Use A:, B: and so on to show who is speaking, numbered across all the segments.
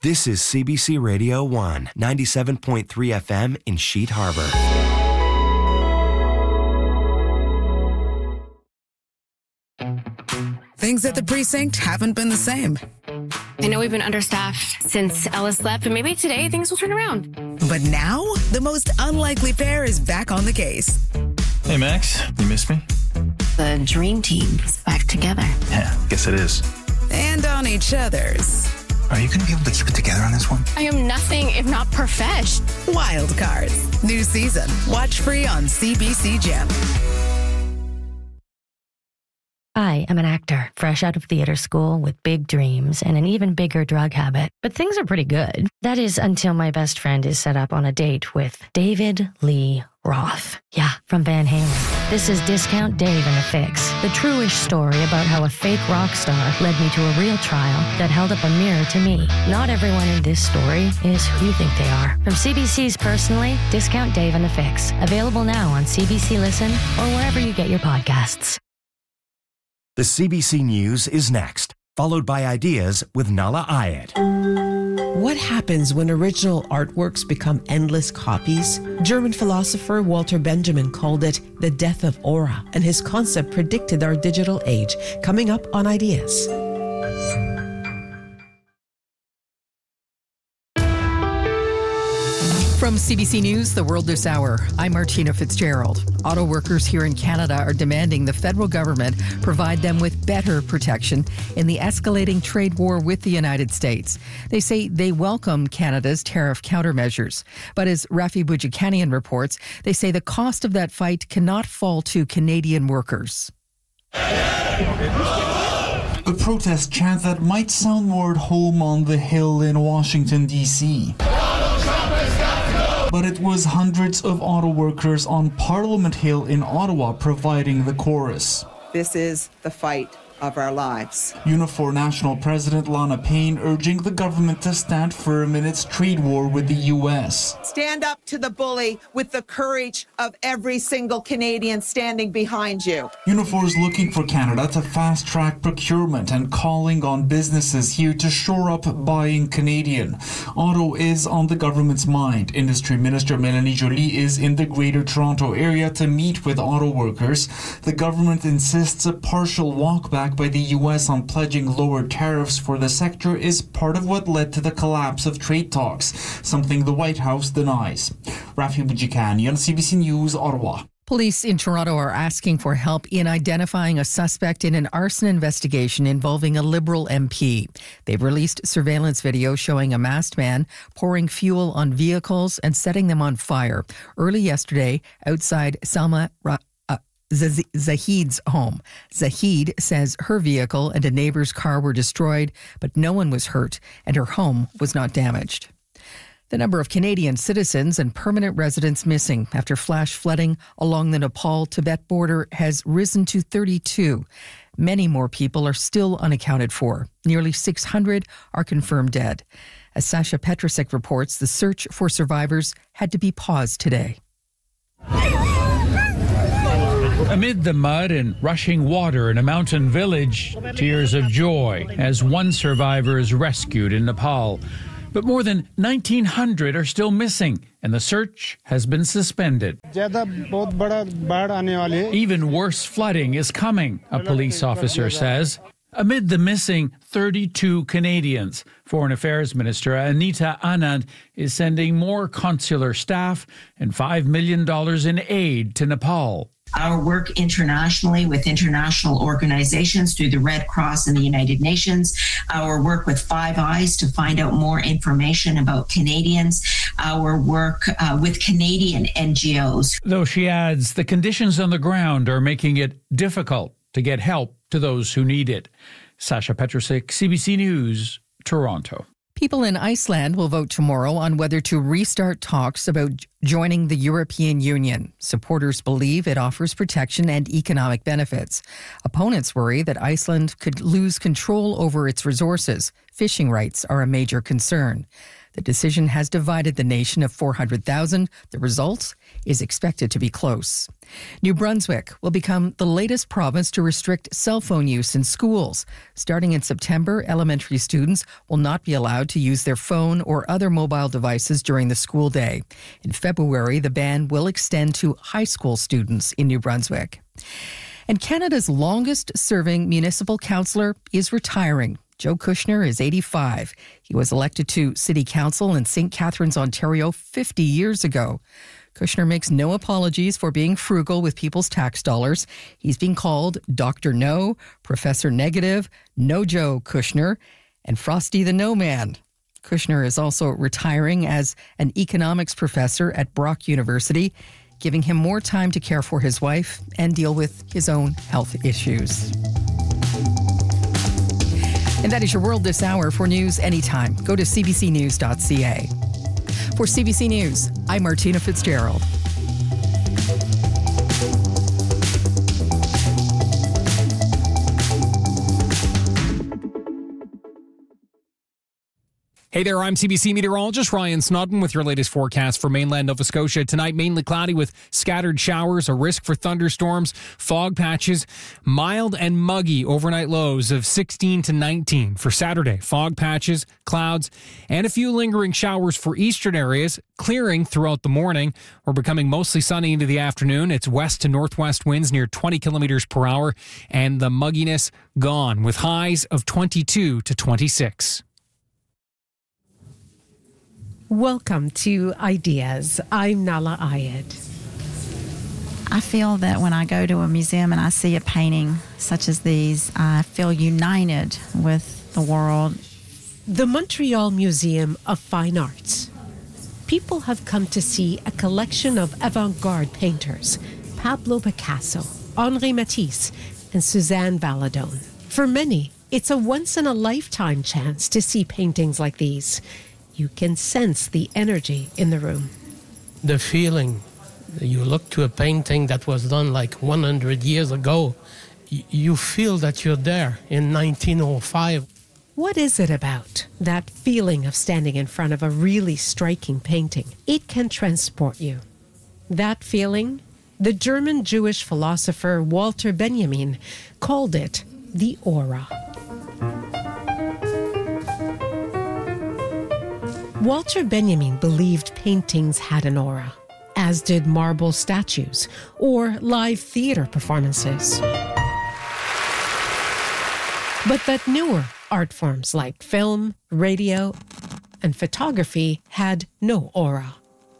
A: This is CBC Radio 1, 97.3 FM in Sheet Harbor.
B: Things at the precinct haven't been the same.
C: I know we've been understaffed since Ellis left, but maybe today things will turn around.
B: But now, the most unlikely pair is back on the case.
D: Hey, Max, you missed me?
C: The dream team is back together.
D: Yeah, guess it is.
B: And on each other's.
D: Are you going to be able to keep it together on this one?
C: I am nothing if not profesh.
B: Wild Cards. New season. Watch free on CBC Gem.
E: I am an actor, fresh out of theater school with big dreams and an even bigger drug habit. But things are pretty good. That is until my best friend is set up on a date with David Lee Roth. Yeah, from Van Halen. This is Discount Dave and the Fix, the true-ish story about how a fake rock star led me to a real trial that held up a mirror to me. Not everyone in this story is who you think they are. From CBC's Personally, Discount Dave and the Fix. Available now on CBC Listen or wherever you get your podcasts.
A: The CBC News is next, followed by Ideas with Nala Ayed.
F: What happens when original artworks become endless copies? German philosopher Walter Benjamin called it the death of aura, and his concept predicted our digital age. Coming up on Ideas.
G: From CBC News, The World This Hour, I'm Martina Fitzgerald. Auto workers here in Canada are demanding the federal government provide them with better protection in the escalating trade war with the United States. They say they welcome Canada's tariff countermeasures. But as Rafi Boudjikanian reports, they say the cost of that fight cannot fall to Canadian workers.
H: A protest chant that might sound more at home on the Hill in Washington, D.C. But it was hundreds of auto workers on Parliament Hill in Ottawa providing the chorus.
I: This is the fight of our lives.
H: Unifor National President Lana Payne urging the government to stand firm in its trade war with the U.S.
I: Stand up to the bully with the courage of every single Canadian standing behind you.
H: Unifor is looking for Canada to fast-track procurement and calling on businesses here to shore up buying Canadian. Auto is on the government's mind. Industry Minister Mélanie Joly is in the Greater Toronto area to meet with auto workers. The government insists a partial walkback by the U.S. on pledging lower tariffs for the sector is part of what led to the collapse of trade talks, something the White House denies. Rafi Boudjikanian, CBC News, Ottawa.
G: Police in Toronto are asking for help in identifying a suspect in an arson investigation involving a Liberal MP. They've released surveillance video showing a masked man pouring fuel on vehicles and setting them on fire early yesterday outside Salma Zahid's home. Zahid says her vehicle and a neighbor's car were destroyed, but no one was hurt and her home was not damaged. The number of Canadian citizens and permanent residents missing after flash flooding along the Nepal-Tibet border has risen to 32. Many more people are still unaccounted for. Nearly 600 are confirmed dead. As Sasha Petrusek reports, the search for survivors had to be paused today.
J: Amid the mud and rushing water in a mountain village, tears of joy as one survivor is rescued in Nepal. But more than 1,900 are still missing, and the search has been suspended. Even worse flooding is coming, a police officer says. Amid the missing 32 Canadians, Foreign Affairs Minister Anita Anand is sending more consular staff and $5 million in aid to Nepal.
K: Our work internationally with international organizations through the Red Cross and the United Nations, our work with Five Eyes to find out more information about Canadians, our work with Canadian NGOs.
J: Though she adds the conditions on the ground are making it difficult to get help to those who need it. Sasha Petrusek, CBC News, Toronto.
G: People in Iceland will vote tomorrow on whether to restart talks about joining the European Union. Supporters believe it offers protection and economic benefits. Opponents worry that Iceland could lose control over its resources. Fishing rights are a major concern. The decision has divided the nation of 400,000. The result is expected to be close. New Brunswick will become the latest province to restrict cell phone use in schools. Starting in September, elementary students will not be allowed to use their phone or other mobile devices during the school day. In February, the ban will extend to high school students in New Brunswick. And Canada's longest-serving municipal councillor is retiring. Joe Kushner is 85. He was elected to City Council in St. Catharines, Ontario 50 years ago. Kushner makes no apologies for being frugal with people's tax dollars. He's being called Dr. No, Professor Negative, No Joe Kushner, and Frosty the No Man. Kushner is also retiring as an economics professor at Brock University, giving him more time to care for his wife and deal with his own health issues. And that is your world this hour. For news anytime, go to cbcnews.ca. For CBC News, I'm Martina Fitzgerald.
L: Hey there, I'm CBC meteorologist Ryan Snodden with your latest forecast for mainland Nova Scotia. Tonight, mainly cloudy with scattered showers, a risk for thunderstorms, fog patches, mild and muggy overnight lows of 16 to 19. For Saturday, fog patches, clouds, and a few lingering showers for eastern areas, clearing throughout the morning. We're becoming mostly sunny into the afternoon. It's west to northwest winds near 20 kilometers per hour, and the mugginess gone with highs of 22 to 26.
M: Welcome to Ideas. I'm Nala Ayed.
N: I feel that when I go to a museum and I see a painting such as these, I feel united with the world.
M: The Montreal Museum of Fine Arts. People have come to see a collection of avant-garde painters, Pablo Picasso, Henri Matisse, and Suzanne Valadon. For many, it's a once-in-a-lifetime chance to see paintings like these. You can sense the energy in the room.
O: The feeling, you look to a painting that was done like 100 years ago, you feel that you're there in 1905.
M: What is it about that feeling of standing in front of a really striking painting? It can transport you. That feeling, the German Jewish philosopher Walter Benjamin called it the aura. Walter Benjamin believed paintings had an aura, as did marble statues or live theater performances. But that newer art forms like film, radio, and photography had no aura.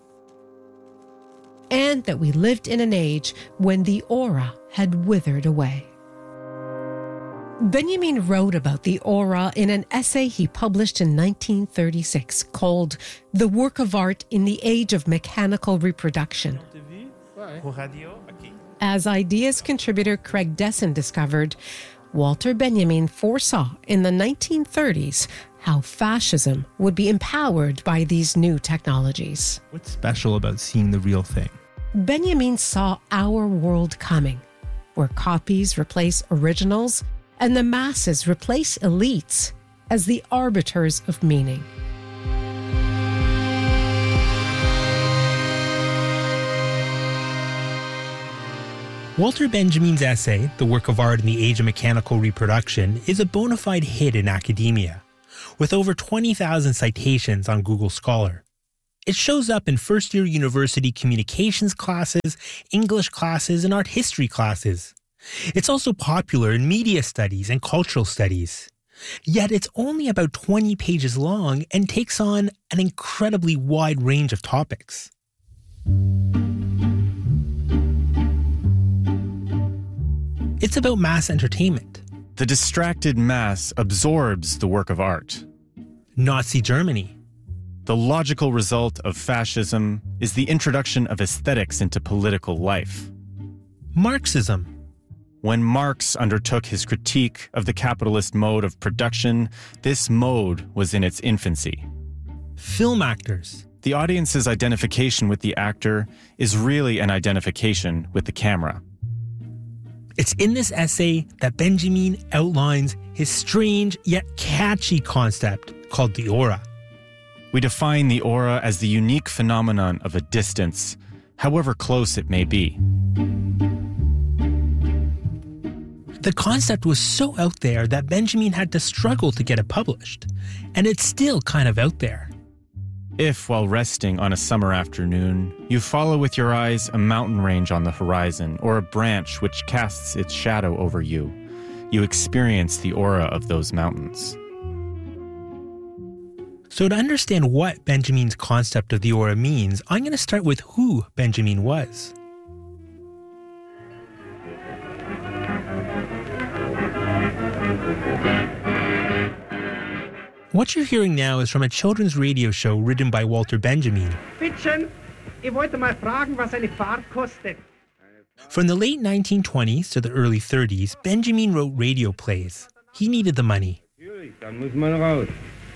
M: And that we lived in an age when the aura had withered away. Benjamin wrote about the aura in an essay he published in 1936 called The Work of Art in the Age of Mechanical Reproduction. As Ideas contributor Craig Desson discovered, Walter Benjamin foresaw in the 1930s how fascism would be empowered by these new technologies.
P: What's special about seeing the real thing?
M: Benjamin saw our world coming, where copies replace originals and the masses replace elites as the arbiters of meaning.
P: Walter Benjamin's essay, The Work of Art in the Age of Mechanical Reproduction, is a bona fide hit in academia, with over 20,000 citations on Google Scholar. It shows up in first-year university communications classes, English classes, and art history classes. It's also popular in media studies and cultural studies. Yet it's only about 20 pages long and takes on an incredibly wide range of topics. It's about mass entertainment.
Q: The distracted mass absorbs the work of art.
P: Nazi Germany.
Q: The logical result of fascism is the introduction of aesthetics into political life.
P: Marxism.
Q: When Marx undertook his critique of the capitalist mode of production, this mode was in its infancy.
P: Film actors.
Q: The audience's identification with the actor is really an identification with the camera.
P: It's in this essay that Benjamin outlines his strange yet catchy concept called the aura.
Q: We define the aura as the unique phenomenon of a distance, however close it may be.
P: The concept was so out there that Benjamin had to struggle to get it published, and it's still kind of out there.
Q: If, while resting on a summer afternoon, you follow with your eyes a mountain range on the horizon or a branch which casts its shadow over you, you experience the aura of those mountains.
P: So to understand what Benjamin's concept of the aura means, I'm going to start with who Benjamin was. What you're hearing now is from a children's radio show written by Walter Benjamin.
R: Bittchen, ich wollte mal fragen, was eine Fahrt kostet.
P: From the late 1920s to the early 30s, Benjamin wrote radio plays. He needed the money.
R: Dann muss man raus.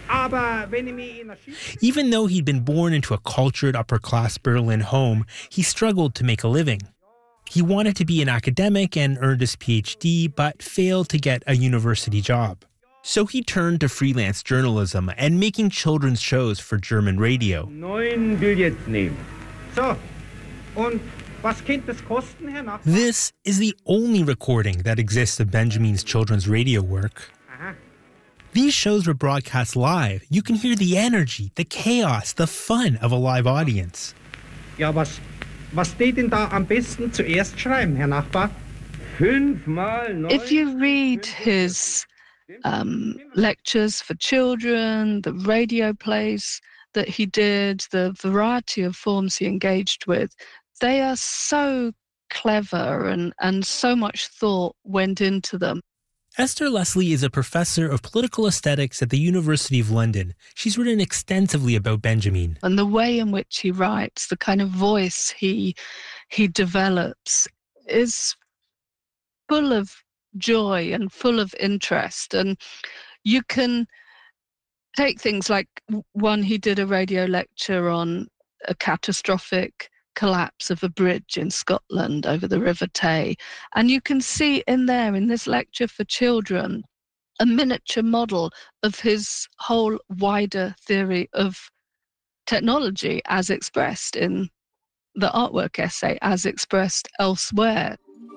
P: Even though he'd been born into a cultured upper-class Berlin home, he struggled to make a living. He wanted to be an academic and earned his PhD, but failed to get a university job. So he turned to freelance journalism and making children's shows for German radio.
R: 9 Billets nehmen. So, und was könnte das kosten, Herr Nachbar?
P: This is the only recording that exists of Benjamin's children's radio work.
R: Aha.
P: These shows were broadcast live. You can hear the energy, the chaos, the fun of a live audience.
R: Ja, was steht denn da am besten zuerst schreiben, Herr Nachbar? 5 mal 9.
S: If you read his lectures for children, the radio plays that he did, the variety of forms he engaged with, they are so clever and so much thought went into them.
P: Esther Leslie is a professor of political aesthetics at the University of London. She's written extensively about Benjamin.
S: And the way in which he writes, the kind of voice he develops is full of joy and full of interest. And you can take things like one, he did a radio lecture on a catastrophic collapse of a bridge in Scotland over the River Tay. And you can see in there, in this lecture for children, a miniature model of his whole wider theory of technology as expressed in the artwork essay, as expressed elsewhere.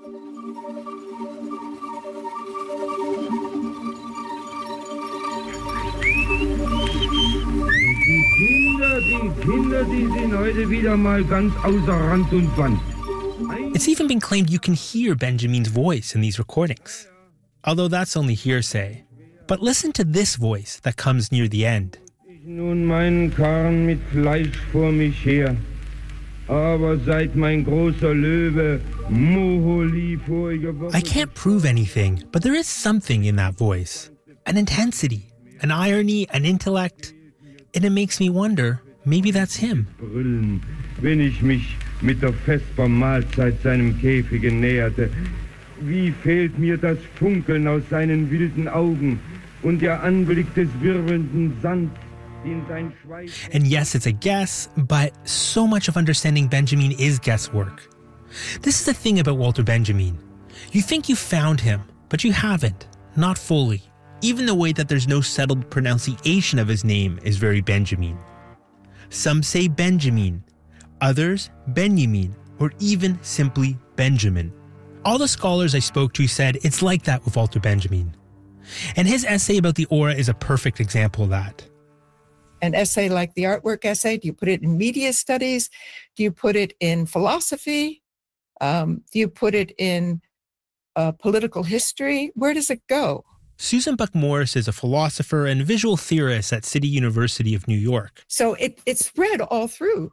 R: Die Kinder, die sind heute wieder mal ganz außer Rand und Band.
P: It's even been claimed you can hear Benjamin's voice in these recordings, although that's only hearsay. But listen to this voice that comes near the end.
R: Ich nun meinen Karren mit Fleisch vor mich her, aber seit mein großer Löwe Moholi vorige Woche...
P: I can't prove anything, but there is something in that voice. An intensity, an irony, an intellect. And it makes me wonder, maybe that's him.
R: Brüllen, wenn ich mich mit der Vespermahlzeit seinem Käfige näherte. Wie fehlt mir das Funkeln aus seinen wilden Augen und der Anblick des wirbelnden Sands in sein Schweiß.
P: And yes, it's a guess, but so much of understanding Benjamin is guesswork. This is the thing about Walter Benjamin. You think you found him, but you haven't, not fully. Even the way that there's no settled pronunciation of his name is very Benjamin. Some say Benjamin, others Benjamin, or even simply Benjamin. All the scholars I spoke to said it's like that with Walter Benjamin. And his essay about the aura is a perfect example of that.
T: An essay like the artwork essay, do you put it in media studies? Do you put it in philosophy? Do you put it in political history? Where does it go?
P: Susan Buck-Morss is a philosopher and visual theorist at City University of New York.
T: So it's spread all through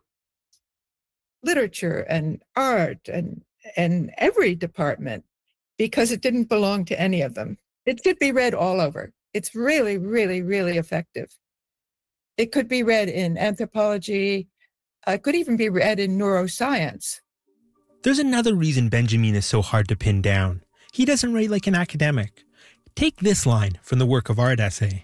T: literature and art and every department because it didn't belong to any of them. It could be read all over. It's really, really, really effective. It could be read in anthropology. It could even be read in neuroscience.
P: There's another reason Benjamin is so hard to pin down. He doesn't write like an academic. Take this line from the work of art essay.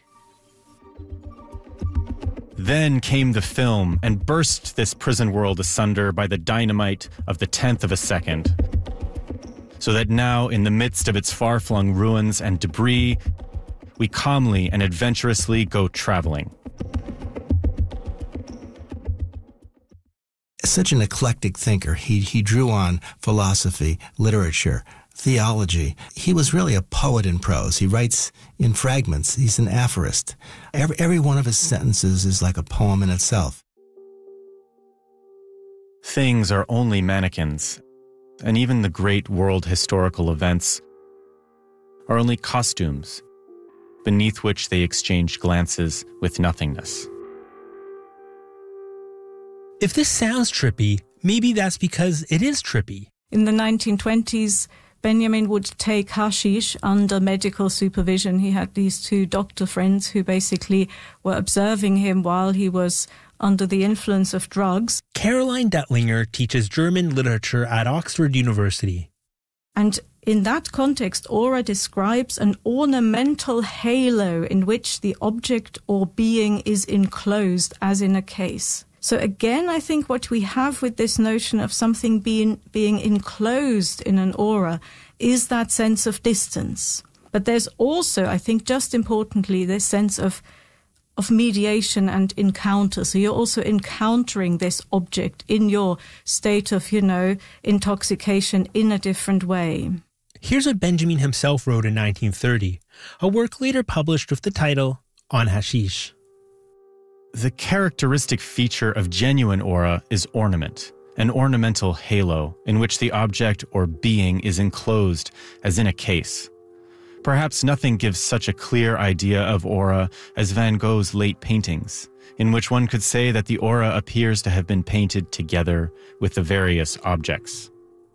Q: Then came the film and burst this prison world asunder by the dynamite of the 10th of a second. So that now, in the midst of its far-flung ruins and debris, we calmly and adventurously go traveling.
U: such an eclectic thinker. He drew on philosophy, literature, theology. He was really a poet in prose. He writes in fragments. He's an aphorist. Every one of his sentences is like a poem in itself.
Q: Things are only mannequins, and even the great world historical events are only costumes beneath which they exchange glances with nothingness.
P: If this sounds trippy, maybe that's because it is trippy.
V: In the 1920s, Benjamin would take hashish under medical supervision. He had these two doctor friends who basically were observing him while he was under the influence of drugs.
P: Caroline Dettlinger teaches German literature at Oxford University.
V: And in that context, Aura describes an ornamental halo in which the object or being is enclosed, as in a case. So again, I think what we have with this notion of something being enclosed in an aura is that sense of distance. But there's also, I think, just importantly, this sense of mediation and encounter. So you're also encountering this object in your state of, intoxication in a different way.
P: Here's what Benjamin himself wrote in 1930, a work later published with the title On Hashish.
Q: The characteristic feature of genuine aura is ornament, an ornamental halo in which the object or being is enclosed as in a case. Perhaps nothing gives such a clear idea of aura as Van Gogh's late paintings, in which one could say that the aura appears to have been painted together with the various objects.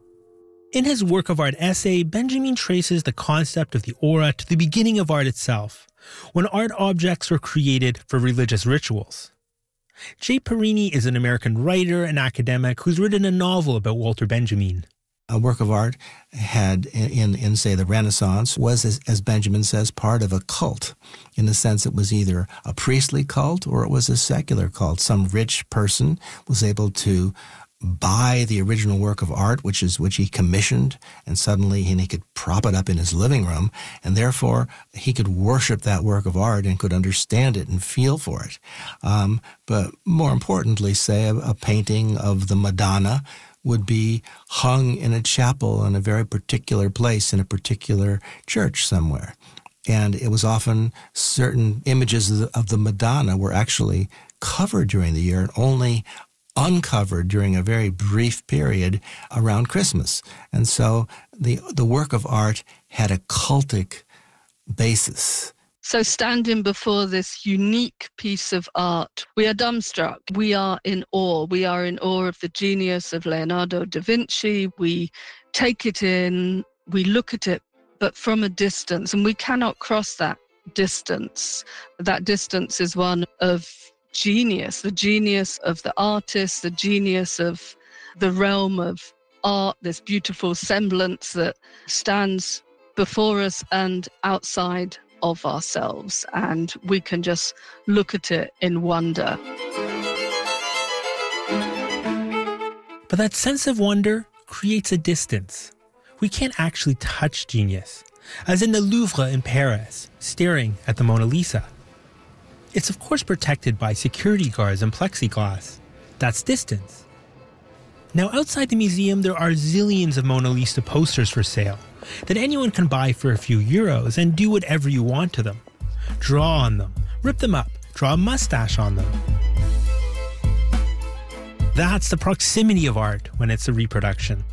P: In his work of art essay, Benjamin traces the concept of the aura to the beginning of art itself, when art objects were created for religious rituals. Jay Perini is an American writer and academic who's written a novel about Walter Benjamin.
U: A work of art had, in say, the Renaissance, was, as Benjamin says, part of a cult, in the sense it was either a priestly cult or it was a secular cult. Some rich person was able to buy the original work of art, which he commissioned, and suddenly he could prop it up in his living room, and therefore he could worship that work of art and could understand it and feel for it. But more importantly, say a painting of the Madonna would be hung in a chapel in a very particular place in a particular church somewhere. And it was often certain images of the Madonna were actually covered during the year and only uncovered during a very brief period around Christmas. And so the work of art had a cultic basis.
S: So standing before this unique piece of art, we are dumbstruck. We are in awe. We are in awe of the genius of Leonardo da Vinci. We take it in, we look at it, but from a distance, and we cannot cross that distance. That distance is one of genius, the genius of the artist, the genius of the realm of art, this beautiful semblance that stands before us and outside of ourselves, and we can just look at it in wonder.
P: But that sense of wonder creates a distance. We can't actually touch genius, as in the Louvre in Paris, staring at the Mona Lisa. It's of course protected by security guards and plexiglass. That's distance. Now outside the museum there are zillions of Mona Lisa posters for sale that anyone can buy for a few euros and do whatever you want to them. Draw on them, rip them up, draw a mustache on them. That's the proximity of art when it's a reproduction.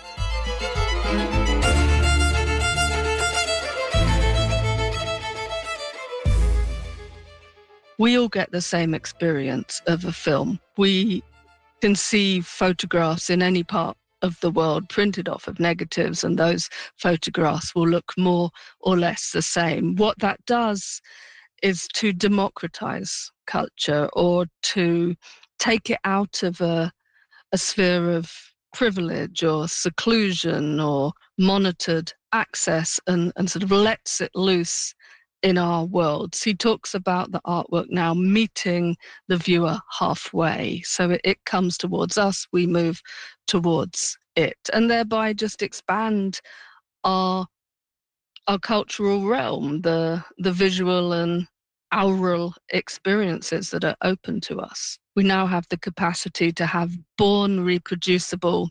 S: We all get the same experience of a film. We can see photographs in any part of the world printed off of negatives, and those photographs will look more or less the same. What that does is to democratize culture, or to take it out of a sphere of privilege or seclusion or monitored access, and sort of lets it loose in our worlds. He talks about the artwork now meeting the viewer halfway. So it comes towards us, we move towards it, and thereby just expand our cultural realm, the visual and aural experiences that are open to us. We now have the capacity to have born reproducible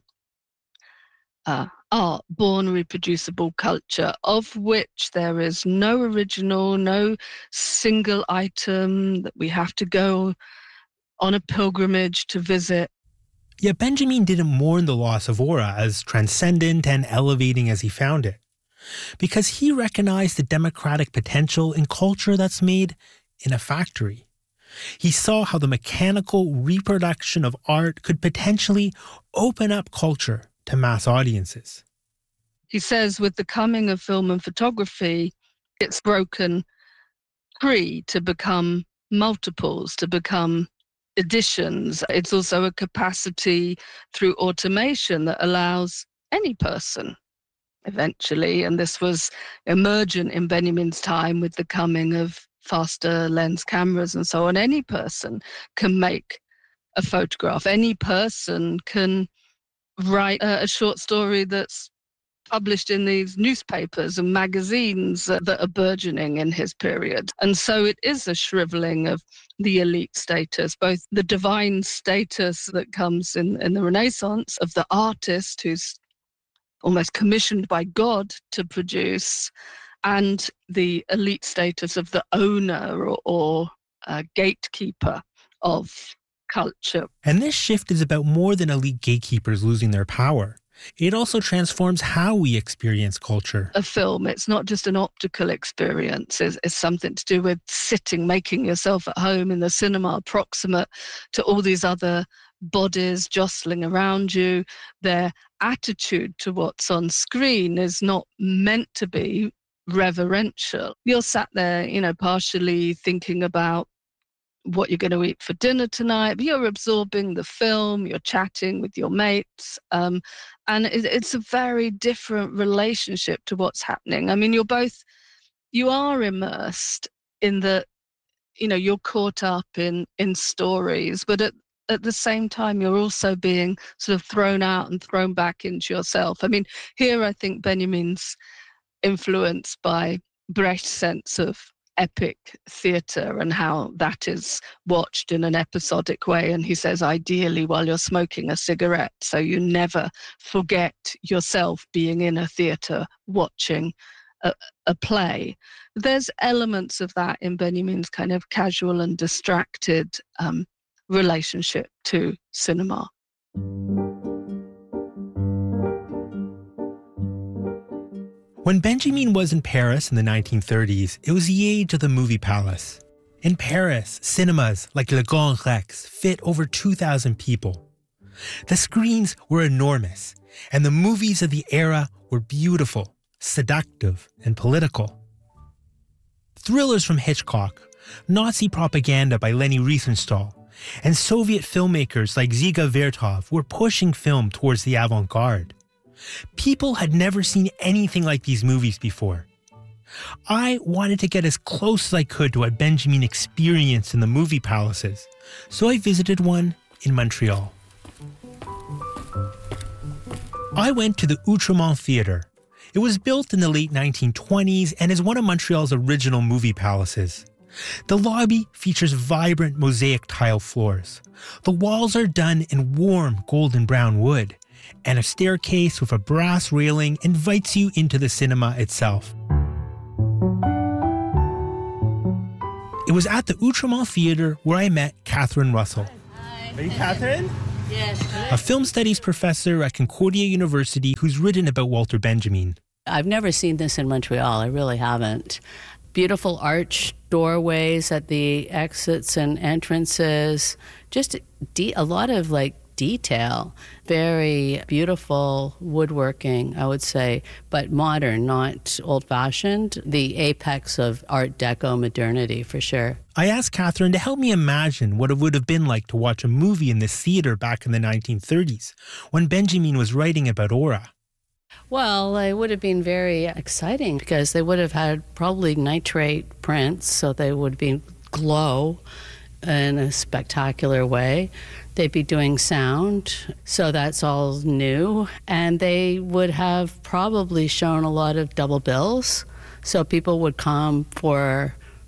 S: art, born reproducible culture, of which there is no original, no single item that we have to go on a pilgrimage to visit.
P: Yet Benjamin didn't mourn the loss of Aura as transcendent and elevating as he found it, because he recognized the democratic potential in culture that's made in a factory. He saw how the mechanical reproduction of art could potentially open up culture to mass audiences.
S: He says with the coming of film and photography, it's broken free to become multiples, to become editions. It's also a capacity through automation that allows any person eventually, and this was emergent in Benjamin's time with the coming of faster lens cameras and so on, any person can make a photograph. Any person can write a short story that's published in these newspapers and magazines that are burgeoning in his period. And so it is a shriveling of the elite status, both the divine status that comes in the Renaissance of the artist who's almost commissioned by God to produce, and the elite status of the owner or gatekeeper of culture.
P: And this shift is about more than elite gatekeepers losing their power. It also transforms how we experience culture.
S: A film, it's not just an optical experience. It's something to do with sitting, making yourself at home in the cinema, proximate to all these other bodies jostling around you. Their attitude to what's on screen is not meant to be reverential. You're sat there, partially thinking about what you're going to eat for dinner tonight, but you're absorbing the film, you're chatting with your mates, and it's a very different relationship to what's happening. I mean, you are immersed in the, you're caught up in stories, but at the same time, you're also being sort of thrown out and thrown back into yourself. I mean, here I think Benjamin's influenced by Brecht's sense of epic theatre and how that is watched in an episodic way. And he says, ideally, while you're smoking a cigarette, so you never forget yourself being in a theatre watching a play. There's elements of that in Benjamin's kind of casual and distracted relationship to cinema.
P: When Benjamin was in Paris in the 1930s, it was the age of the movie palace. In Paris, cinemas like Le Grand Rex fit over 2,000 people. The screens were enormous, and the movies of the era were beautiful, seductive, and political. Thrillers from Hitchcock, Nazi propaganda by Leni Riefenstahl, and Soviet filmmakers like Dziga Vertov were pushing film towards the avant-garde. People had never seen anything like these movies before. I wanted to get as close as I could to what Benjamin experienced in the movie palaces, so I visited one in Montreal. I went to the Outremont Theatre. It was built in the late 1920s and is one of Montreal's original movie palaces. The lobby features vibrant mosaic tile floors. The walls are done in warm golden brown wood, and a staircase with a brass railing invites you into the cinema itself. It was at the Outremont Theatre where I met Catherine Russell.
C: Hi. Are you Catherine? Yes.
P: A film studies professor at Concordia University who's written about Walter Benjamin.
C: I've never seen this in Montreal. I really haven't. Beautiful arch doorways at the exits and entrances. Just a lot of detail. Very beautiful woodworking, I would say, but modern, not old-fashioned. The apex of Art Deco modernity, for sure.
P: I asked Catherine to help me imagine what it would have been like to watch a movie in this theatre back in the 1930s, when Benjamin was writing about Aura.
C: Well, it would have been very exciting because they would have had probably nitrate prints, so they would be glow in a spectacular way. They'd be doing sound, so that's all new. And they would have probably shown a lot of double bills, so people would come for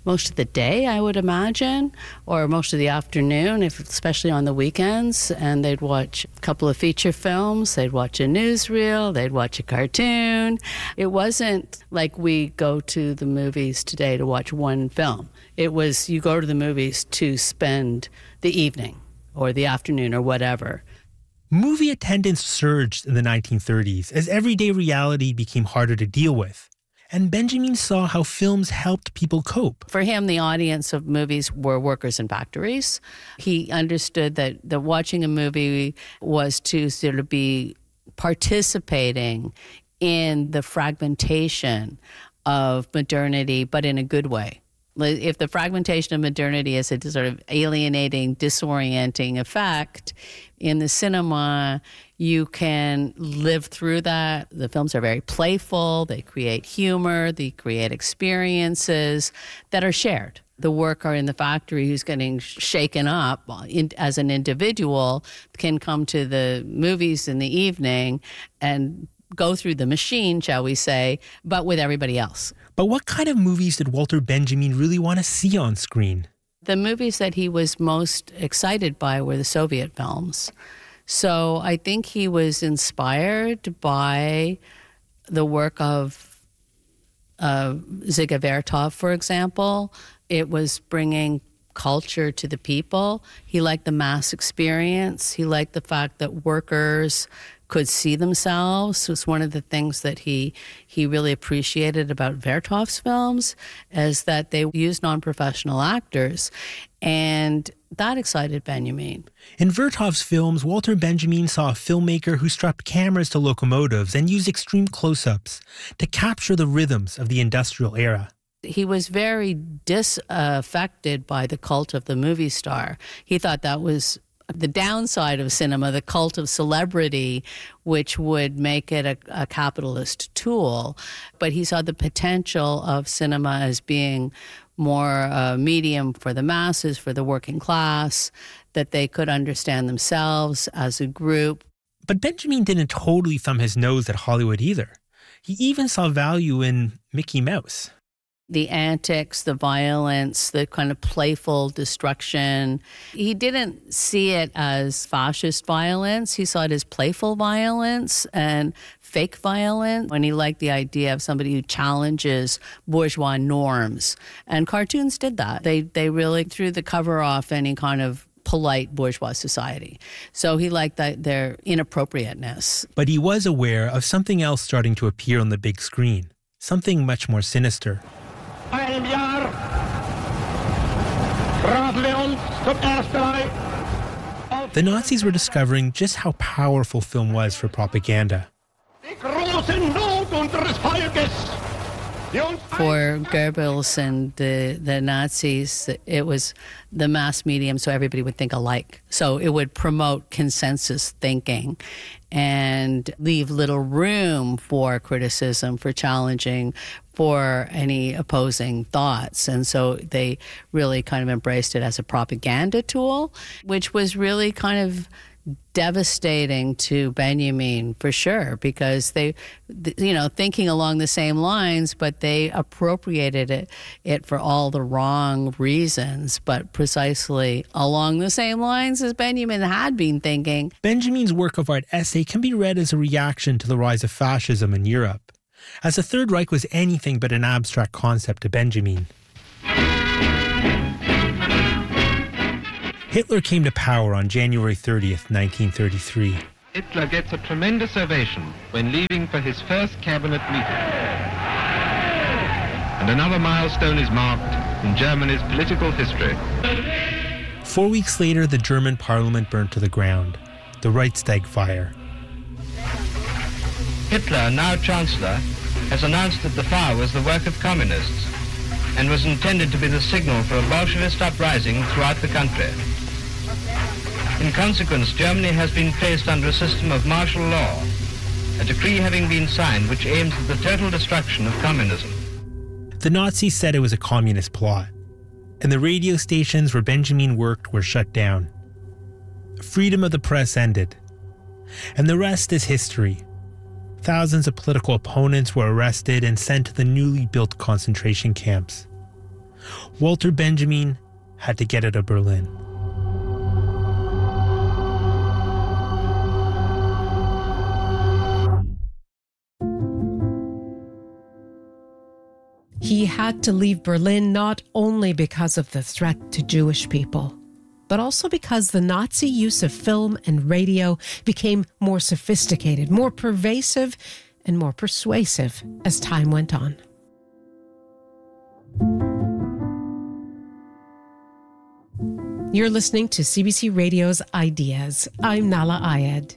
C: most of the day, I would imagine, or most of the afternoon, especially on the weekends. And they'd watch a couple of feature films, they'd watch a newsreel, they'd watch a cartoon. It wasn't like we go to the movies today to watch one film. It was you go to the movies to spend the evening or the afternoon or whatever.
P: Movie attendance surged in the 1930s as everyday reality became harder to deal with. And Benjamin saw how films helped people cope.
C: For him, the audience of movies were workers in factories. He understood that watching a movie was to sort of be participating in the fragmentation of modernity, but in a good way. If the fragmentation of modernity is a sort of alienating, disorienting effect, in the cinema, you can live through that. The films are very playful. They create humor. They create experiences that are shared. The worker in the factory who's getting shaken up as an individual can come to the movies in the evening and go through the machine, shall we say, but with everybody else.
P: But what kind of movies did Walter Benjamin really want to see on screen?
C: The movies that he was most excited by were the Soviet films. So I think he was inspired by the work of Dziga Vertov, for example. It was bringing culture to the people. He liked the mass experience. He liked the fact that workers could see themselves. It was one of the things that he really appreciated about Vertov's films, is that they used non-professional actors, and that excited Benjamin.
P: In Vertov's films, Walter Benjamin saw a filmmaker who strapped cameras to locomotives and used extreme close-ups to capture the rhythms of the industrial era.
C: He was very disaffected by the cult of the movie star. He thought that was the downside of cinema, the cult of celebrity, which would make it a capitalist tool. But he saw the potential of cinema as being more a medium for the masses, for the working class, that they could understand themselves as a group.
P: But Benjamin didn't totally thumb his nose at Hollywood either. He even saw value in Mickey Mouse.
C: The antics, the violence, the kind of playful destruction. He didn't see it as fascist violence. He saw it as playful violence and fake violence. And he liked the idea of somebody who challenges bourgeois norms. And cartoons did that. They really threw the cover off any kind of polite bourgeois society. So he liked their inappropriateness.
P: But he was aware of something else starting to appear on the big screen. Something much more sinister. The Nazis were discovering just how powerful film was for propaganda.
C: For Goebbels and the Nazis, it was the mass medium so everybody would think alike. So it would promote consensus thinking and leave little room for criticism, for challenging, for any opposing thoughts. And so they really kind of embraced it as a propaganda tool, which was really kind of devastating to Benjamin, for sure, because they, thinking along the same lines, but they appropriated it for all the wrong reasons, but precisely along the same lines as Benjamin had been thinking.
P: Benjamin's work of art essay can be read as a reaction to the rise of fascism in Europe, as the Third Reich was anything but an abstract concept to Benjamin. Hitler came to power on January 30th, 1933.
B: Hitler gets a tremendous ovation when leaving for his first cabinet meeting. And another milestone is marked in Germany's political history.
P: 4 weeks later, the German parliament burnt to the ground. The Reichstag fire.
B: Hitler, now Chancellor, has announced that the fire was the work of communists and was intended to be the signal for a Bolshevist uprising throughout the country. In consequence, Germany has been placed under a system of martial law, a decree having been signed which aims at the total destruction of communism.
P: The Nazis said it was a communist plot, and the radio stations where Benjamin worked were shut down. Freedom of the press ended, and the rest is history. Thousands of political opponents were arrested and sent to the newly built concentration camps. Walter Benjamin had to get out of Berlin.
M: He had to leave Berlin not only because of the threat to Jewish people, but also because the Nazi use of film and radio became more sophisticated, more pervasive, and more persuasive as time went on. You're listening to CBC Radio's Ideas. I'm Nala Ayed.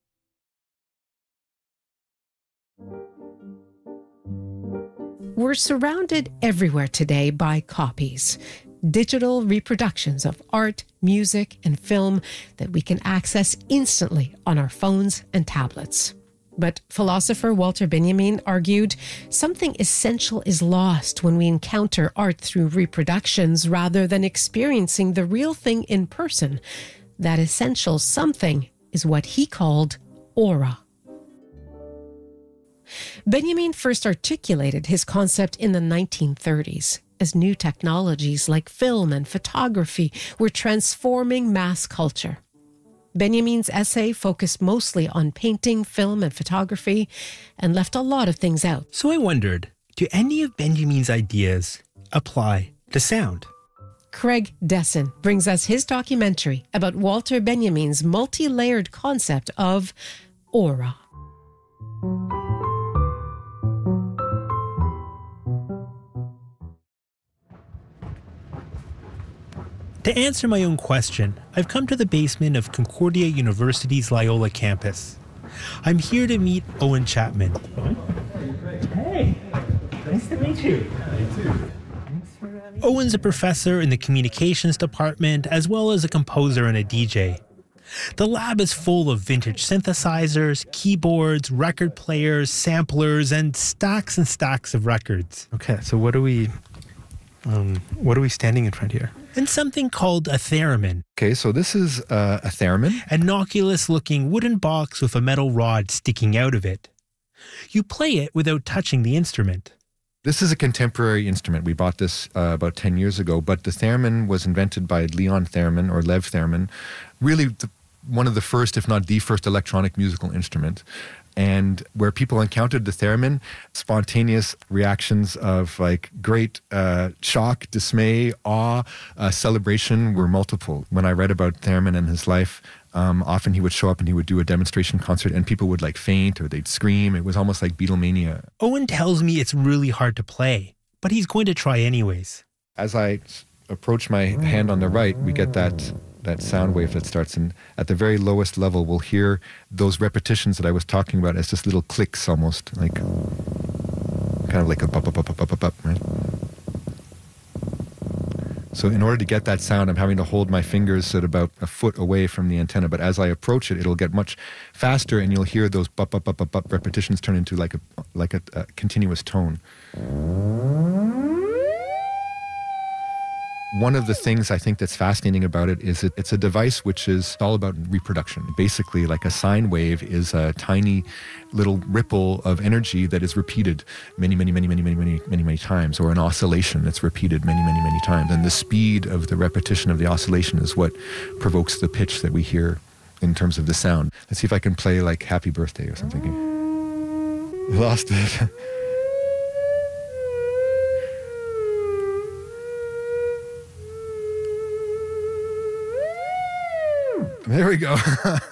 M: We're surrounded everywhere today by copies, digital reproductions of art, music, and film that we can access instantly on our phones and tablets. But philosopher Walter Benjamin argued something essential is lost when we encounter art through reproductions rather than experiencing the real thing in person. That essential something is what he called aura. Benjamin first articulated his concept in the 1930s as new technologies like film and photography were transforming mass culture. Benjamin's essay focused mostly on painting, film, and photography and left a lot of things out.
P: So I wondered, do any of Benjamin's ideas apply to sound?
M: Craig Desson brings us his documentary about Walter Benjamin's multi-layered concept of aura.
P: To answer my own question, I've come to the basement of Concordia University's Loyola campus. I'm here to meet Owen Chapman.
D: Hey, nice to meet you. Me too.
P: Owen's a professor in the communications department, as well as a composer and a DJ. The lab is full of vintage synthesizers, keyboards, record players, samplers, and stacks of records.
D: Okay, so what are we standing in front here?
P: And something called a theremin.
D: Okay, so this is a theremin.
P: An innocuous-looking wooden box with a metal rod sticking out of it. You play it without touching the instrument.
D: This is a contemporary instrument. We bought this about 10 years ago, but the theremin was invented by Leon Theremin, or Lev Theremin, really one of the first, if not the first, electronic musical instrument. And where people encountered the theremin, spontaneous reactions of like great shock, dismay, awe, celebration were multiple. When I read about Theremin and his life, often he would show up and he would do a demonstration concert and people would like faint or they'd scream. It was almost like Beatlemania.
P: Owen tells me it's really hard to play, but he's going to try anyways.
D: As I approach my hand on the right, we get that sound wave that starts, and at the very lowest level we'll hear those repetitions that I was talking about as just little clicks, almost like kind of like a bop, bop, bop, bop, bop, bop, right? So in order to get that sound, I'm having to hold my fingers at about a foot away from the antenna, but as I approach it, it'll get much faster and you'll hear those bop, bop, bop, bop, bop repetitions turn into like a continuous tone. One of the things I think that's fascinating about it is it's a device which is all about reproduction. Basically, like a sine wave is a tiny little ripple of energy that is repeated many times, or an oscillation that's repeated many times. And the speed of the repetition of the oscillation is what provokes the pitch that we hear in terms of the sound. Let's see if I can play like Happy Birthday or something. Lost it. There we go.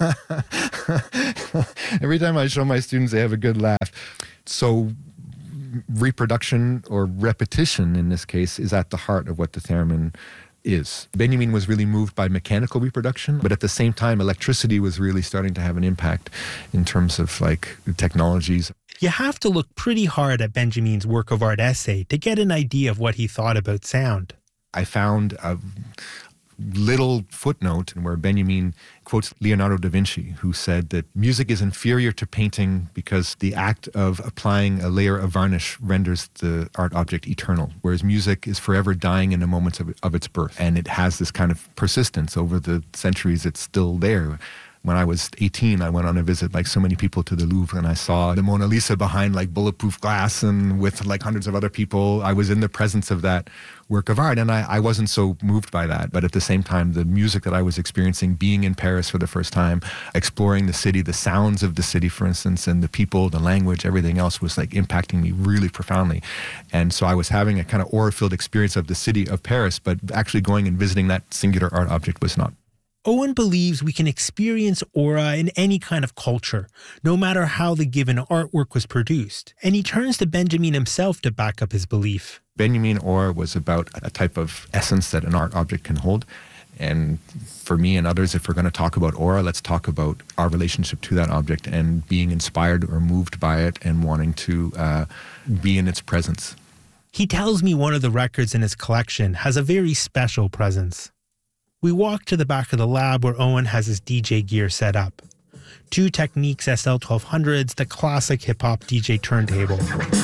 D: Every time I show my students, they have a good laugh. So reproduction, or repetition in this case, is at the heart of what the theremin is. Benjamin was really moved by mechanical reproduction, but at the same time, electricity was really starting to have an impact in terms of like technologies.
P: You have to look pretty hard at Benjamin's work of art essay to get an idea of what he thought about sound.
D: I found a little footnote where Benjamin quotes Leonardo da Vinci, who said that music is inferior to painting because the act of applying a layer of varnish renders the art object eternal, whereas music is forever dying in the moments of its birth. And it has this kind of persistence over the centuries. It's still there. When I was 18, I went on a visit, like so many people, to the Louvre, and I saw the Mona Lisa behind like bulletproof glass and with like hundreds of other people. I was in the presence of that work of art, and I wasn't so moved by that. But at the same time, the music that I was experiencing, being in Paris for the first time, exploring the city, the sounds of the city, for instance, and the people, the language, everything else was like impacting me really profoundly. And so I was having a kind of aura-filled experience of the city of Paris, but actually going and visiting that singular art object was not.
P: Owen believes we can experience aura in any kind of culture, no matter how the given artwork was produced. And he turns to Benjamin himself to back up his belief.
D: Benjamin aura was about a type of essence that an art object can hold. And for me and others, if we're going to talk about aura, let's talk about our relationship to that object and being inspired or moved by it and wanting to be in its presence.
P: He tells me one of the records in his collection has a very special presence. We walk to the back of the lab where Owen has his DJ gear set up. 2 Technics SL1200s, the classic hip-hop DJ turntable.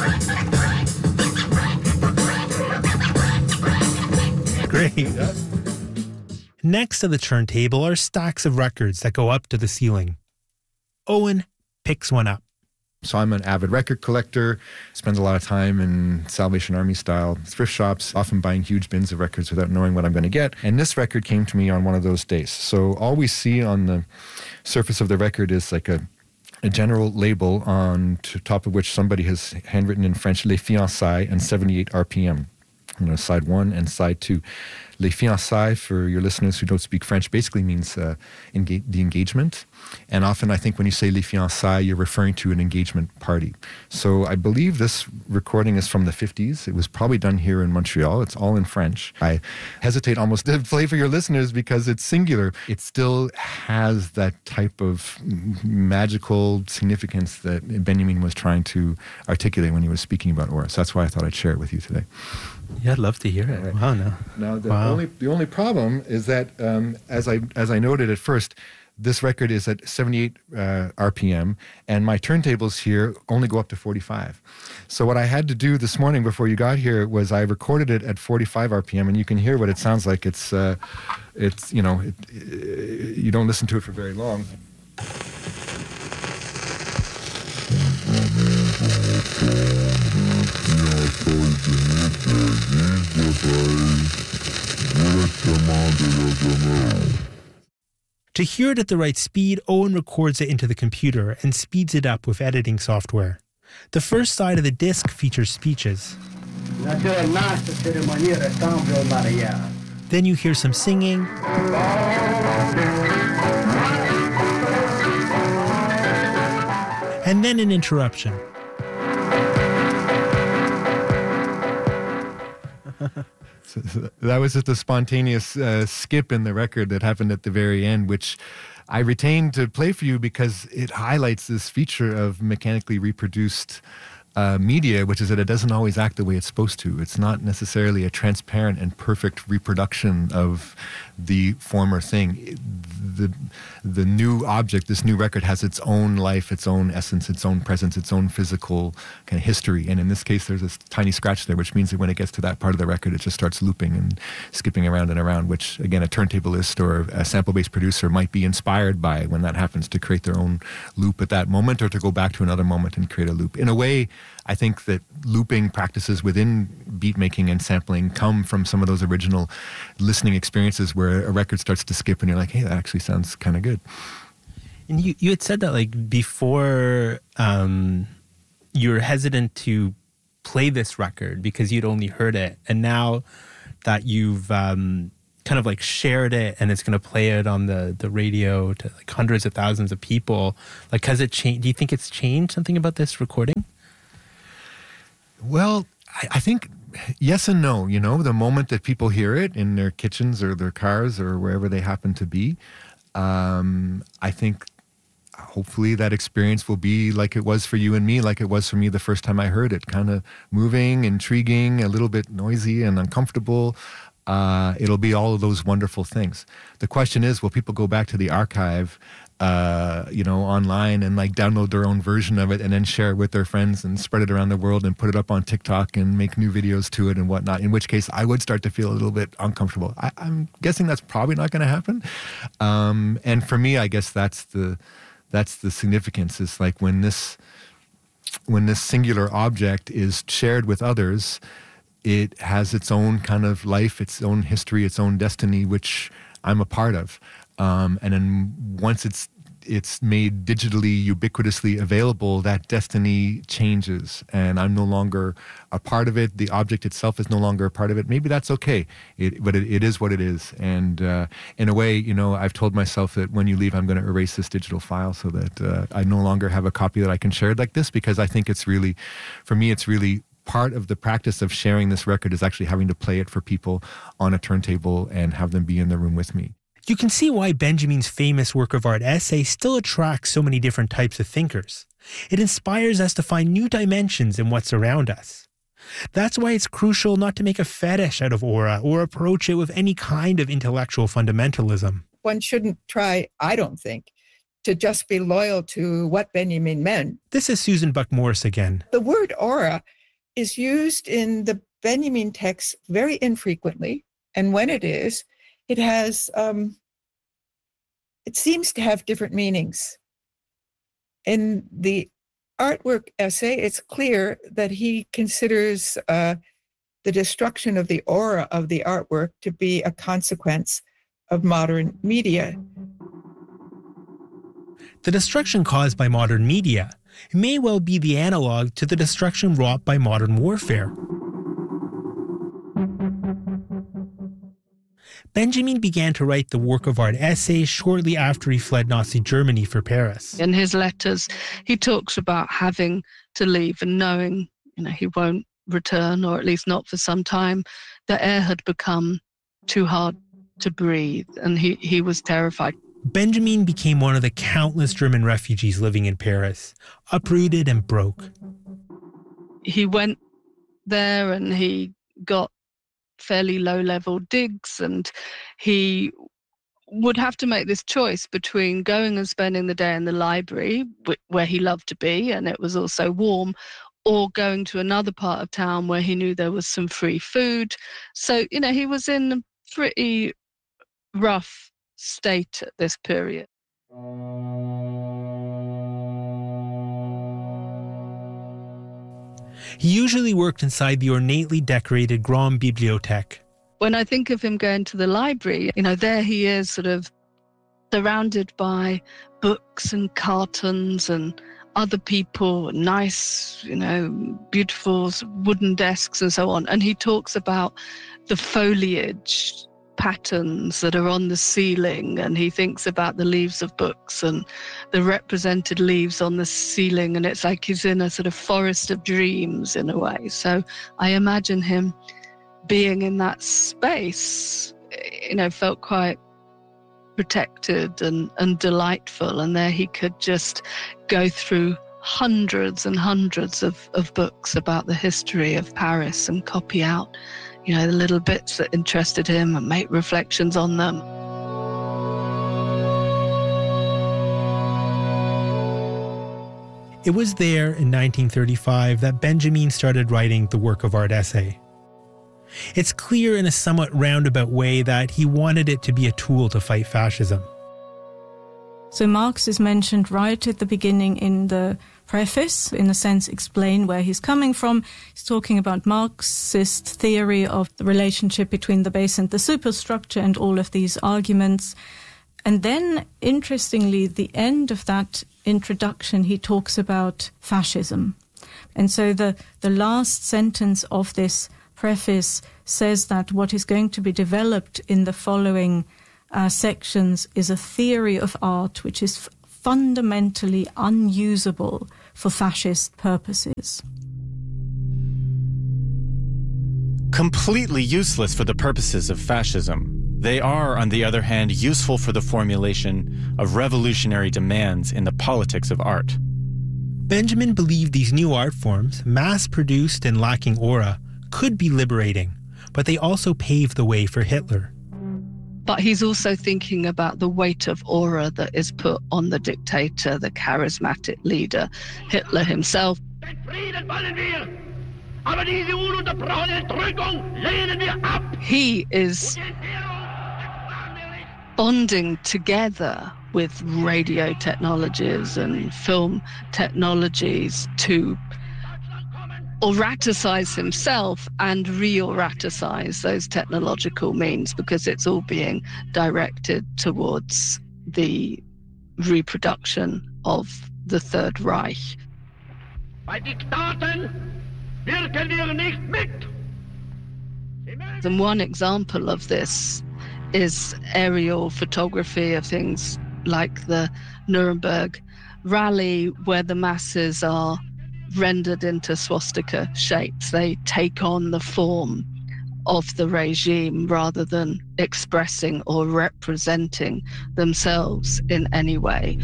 P: Great. Next to the turntable are stacks of records that go up to the ceiling. Owen picks one up.
D: So I'm an avid record collector, spend a lot of time in Salvation Army style thrift shops, often buying huge bins of records without knowing what I'm going to get. And this record came to me on one of those days. So all we see on the surface of the record is like a general label on top of which somebody has handwritten in French, Les Fiançailles and 78 RPM. Side 1 and side 2. Les Fiançailles, for your listeners who don't speak French, basically means the engagement. And often I think when you say Les Fiançailles, you're referring to an engagement party. So I believe this recording is from the 50s. It was probably done here in Montreal. It's all in French. I hesitate almost to play for your listeners because it's singular. It still has that type of magical significance that Benjamin was trying to articulate when he was speaking about aura. So that's why I thought I'd share it with you today.
P: Yeah, I'd love to hear it. Right. Wow, no.
D: Now, the only problem is that, as I noted at first, this record is at 78 RPM, and my turntables here only go up to 45. So what I had to do this morning before you got here was I recorded it at 45 RPM, and you can hear what it sounds like. It's you don't listen to it for very long.
P: To hear it at the right speed, Owen records it into the computer and speeds it up with editing software. The first side of the disc features speeches. Then you hear some singing. And then an interruption.
D: So that was just a spontaneous skip in the record that happened at the very end, which I retained to play for you because it highlights this feature of mechanically reproduced media, which is that it doesn't always act the way it's supposed to. It's not necessarily a transparent and perfect reproduction of the former thing. The new object, this new record, has its own life, its own essence, its own presence, its own physical kind of history. And in this case, there's this tiny scratch there, which means that when it gets to that part of the record, it just starts looping and skipping around and around, which, again, a turntablist or a sample-based producer might be inspired by when that happens, to create their own loop at that moment or to go back to another moment and create a loop. In a way, I think that looping practices within beat making and sampling come from some of those original listening experiences where a record starts to skip and you're like, hey, that actually sounds kind of good.
P: And you had said that like before you were hesitant to play this record because you'd only heard it. And now that you've kind of like shared it and it's going to play it on the radio to like hundreds of thousands of people, like has it changed? Do you think it's changed something about this recording?
D: Well, I think yes and no. You know, the moment that people hear it in their kitchens or their cars or wherever they happen to be, I think hopefully that experience will be like it was for you and me, like it was for me the first time I heard it. Kind of moving, intriguing, a little bit noisy and uncomfortable. it'll be all of those wonderful things. The question is, will people go back to the archive, online and like download their own version of it and then share it with their friends and spread it around the world and put it up on TikTok and make new videos to it and whatnot, in which case I would start to feel a little bit uncomfortable. I'm guessing that's probably not going to happen. And for me, I guess that's the significance, is like when this singular object is shared with others, it has its own kind of life, its own history, its own destiny, which I'm a part of. And then once it's made digitally, ubiquitously available, that destiny changes, and I'm no longer a part of it. The object itself is no longer a part of it. Maybe that's okay, but it is what it is. And in a way, I've told myself that when you leave, I'm going to erase this digital file so that I no longer have a copy that I can share like this, because I think it's really, for me, it's really part of the practice of sharing this record is actually having to play it for people on a turntable and have them be in the room with me.
P: You can see why Benjamin's famous work of art essay still attracts so many different types of thinkers. It inspires us to find new dimensions in what's around us. That's why it's crucial not to make a fetish out of aura or approach it with any kind of intellectual fundamentalism.
T: One shouldn't try, I don't think, to just be loyal to what Benjamin meant.
P: This is Susan Buck-Morss again.
T: The word aura is used in the Benjamin text very infrequently, and when it is, it has, it seems to have different meanings. In the artwork essay, it's clear that he considers the destruction of the aura of the artwork to be a consequence of modern media.
P: The destruction caused by modern media may well be the analog to the destruction wrought by modern warfare. Benjamin began to write the work of art essays shortly after he fled Nazi Germany for Paris.
S: In his letters, he talks about having to leave and knowing, he won't return, or at least not for some time. The air had become too hard to breathe, and he was terrified.
P: Benjamin became one of the countless German refugees living in Paris, uprooted and broke.
S: He went there and he got fairly low-level digs, and he would have to make this choice between going and spending the day in the library, where he loved to be, and it was also warm, or going to another part of town where he knew there was some free food. So, he was in a pretty rough state at this period.
P: He usually worked inside the ornately decorated Grand Bibliothèque.
S: When I think of him going to the library, there he is sort of surrounded by books and cartons and other people, nice, beautiful wooden desks and so on. And he talks about the foliage patterns that are on the ceiling, and he thinks about the leaves of books and the represented leaves on the ceiling, and it's like he's in a sort of forest of dreams in a way. So I imagine him being in that space, felt quite protected and delightful, and there he could just go through hundreds and hundreds of books about the history of Paris and copy out the little bits that interested him and make reflections on them.
P: It was there in 1935 that Benjamin started writing the work of art essay. It's clear in a somewhat roundabout way that he wanted it to be a tool to fight fascism.
V: So Marx is mentioned right at the beginning in the preface, in a sense explain where he's coming from. He's talking about Marxist theory of the relationship between the base and the superstructure and all of these arguments. And then, interestingly, the end of that introduction, he talks about fascism. And so the last sentence of this preface says that what is going to be developed in the following sections is a theory of art which is fundamentally unusable for fascist purposes.
Q: Completely useless for the purposes of fascism. They are, on the other hand, useful for the formulation of revolutionary demands in the politics of art.
P: Benjamin believed these new art forms, mass-produced and lacking aura, could be liberating, but they also paved the way for Hitler.
S: But he's also thinking about the weight of aura that is put on the dictator, the charismatic leader, Hitler himself. He is bonding together with radio technologies and film technologies to oraticize himself and re-oraticize those technological means, because it's all being directed towards the reproduction of the Third Reich. And one example of this is aerial photography of things like the Nuremberg rally, where the masses are rendered into swastika shapes. They take on the form of the regime rather than expressing or representing themselves in any way.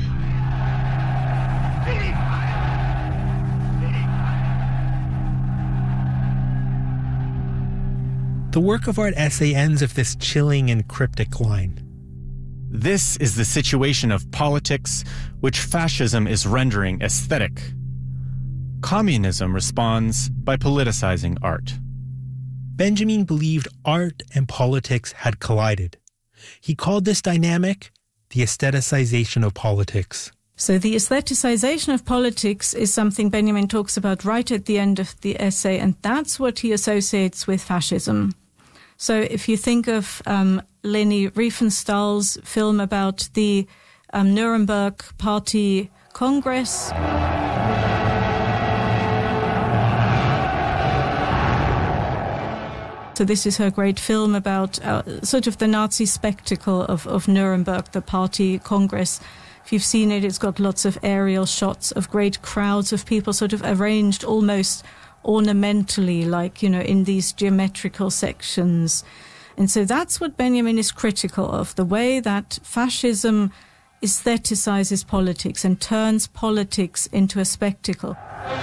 P: The work of art essay ends with this chilling and cryptic line.
Q: This is the situation of politics which fascism is rendering aesthetic. Communism responds by politicizing art.
P: Benjamin believed art and politics had collided. He called this dynamic the aestheticization of politics.
V: So the aestheticization of politics is something Benjamin talks about right at the end of the essay, and that's what he associates with fascism. So if you think of Leni Riefenstahl's film about the Nuremberg Party Congress, so this is her great film about sort of the Nazi spectacle of Nuremberg, the party congress. If you've seen it, it's got lots of aerial shots of great crowds of people sort of arranged almost ornamentally, like, you know, in these geometrical sections. And so that's what Benjamin is critical of, the way that fascism aestheticizes politics and turns politics into a spectacle.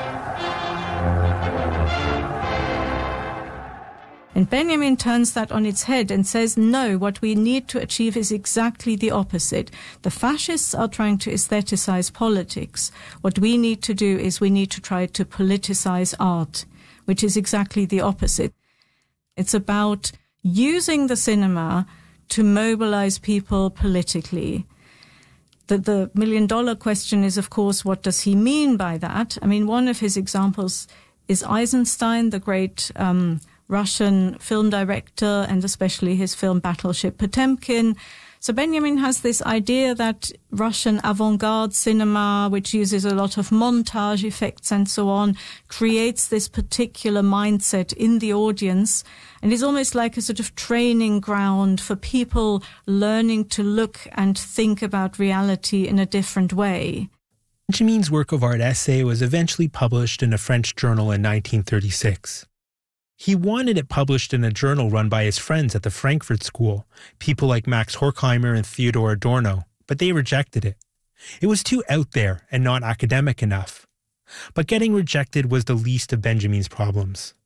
V: And Benjamin turns that on its head and says, no, what we need to achieve is exactly the opposite. The fascists are trying to aestheticize politics. What we need to do is we need to try to politicize art, which is exactly the opposite. It's about using the cinema to mobilize people politically. The million-dollar question is, of course, what does he mean by that? I mean, one of his examples is Eisenstein, the great Russian film director, and especially his film Battleship Potemkin. So Benjamin has this idea that Russian avant-garde cinema, which uses a lot of montage effects and so on, creates this particular mindset in the audience and is almost like a sort of training ground for people learning to look and think about reality in a different way.
P: Benjamin's work of art essay was eventually published in a French journal in 1936. He wanted it published in a journal run by his friends at the Frankfurt School, people like Max Horkheimer and Theodor Adorno, but they rejected it. It was too out there and not academic enough. But getting rejected was the least of Benjamin's problems.